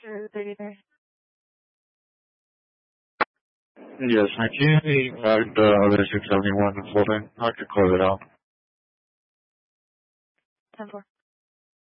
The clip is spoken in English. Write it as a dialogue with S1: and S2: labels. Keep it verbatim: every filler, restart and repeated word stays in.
S1: Sure, thirty-three.
S2: Yes, thank you. The uh, other six seventy-one Fulton. I could close it out.
S1: ten four.